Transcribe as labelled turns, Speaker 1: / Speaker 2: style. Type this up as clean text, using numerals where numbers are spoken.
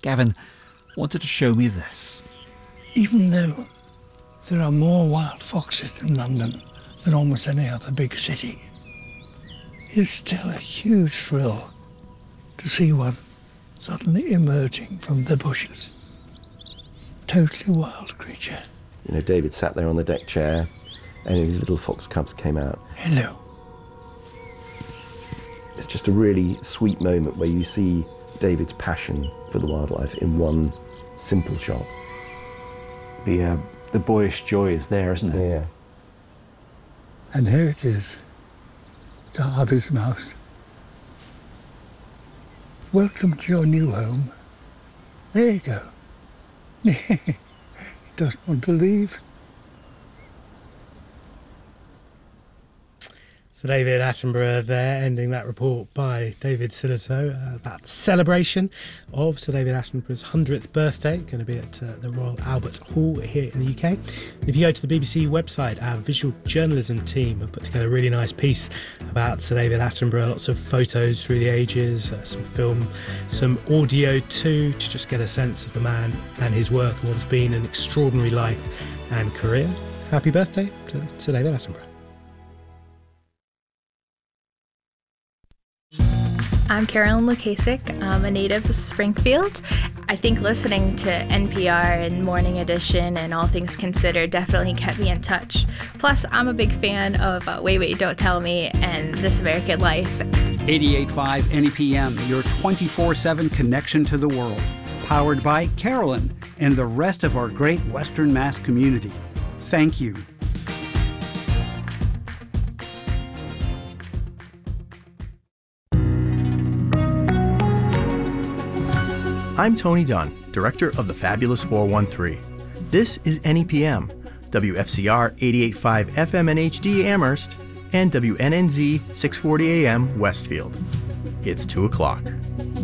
Speaker 1: Gavin wanted to show me this.
Speaker 2: Even though there are more wild foxes in London than almost any other big city, it's still a huge thrill to see one suddenly emerging from the bushes. Totally wild creature.
Speaker 3: You know, David sat there on the deck chair and his little fox cubs came out.
Speaker 2: Hello.
Speaker 3: It's just a really sweet moment where you see David's passion for the wildlife in one simple shot.
Speaker 4: The boyish joy is there, isn't it?
Speaker 3: Yeah.
Speaker 2: And here it is, the Harvey's mouse. Welcome to your new home. There you go. He doesn't want to leave.
Speaker 5: So David Attenborough there, ending that report by David Sillito. That celebration of Sir David Attenborough's 100th birthday, going to be at the Royal Albert Hall here in the UK. If you go to the BBC website, our visual journalism team have put together a really nice piece about Sir David Attenborough, lots of photos through the ages, some film, some audio too, to just get a sense of the man and his work and what has been an extraordinary life and career. Happy birthday to Sir David Attenborough.
Speaker 6: I'm Carolyn Lukasik. I'm a native of Springfield. I think listening to NPR and Morning Edition and All Things Considered definitely kept me in touch. Plus, I'm a big fan of Wait, Wait, Don't Tell Me and This American Life.
Speaker 7: 88.5 NEPM, your 24/7 connection to the world. Powered by Carolyn and the rest of our great Western Mass community. Thank you.
Speaker 8: I'm Tony Dunn, director of the Fabulous 413. This is NEPM, WFCR 88.5 FM and HD Amherst, and WNNZ 640 AM Westfield. It's 2 o'clock.